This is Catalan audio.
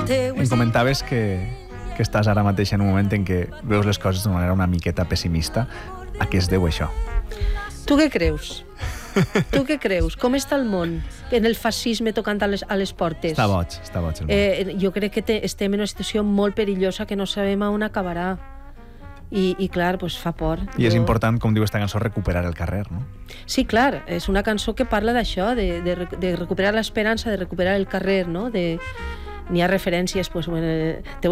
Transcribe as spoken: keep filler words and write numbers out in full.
Em comentaves que, que estàs ara mateix en un moment en què veus les coses d'una manera una miqueta pessimista. A què es deu això? Tu què creus? Tu què creus? Com està el món en el fascisme tocant a les, a les portes? Està boig, està boig el món. Eh, jo crec que te, estem en una situació molt perillosa que no sabem on acabarà. I, i clar, pues, fa por. I és jo... important, com diu esta cançó, recuperar el carrer, no? Sí, clar, és una cançó que parla d'això, de, de, de recuperar l'esperança, de recuperar el carrer, no? De... N'hi ha referències, pues, bueno,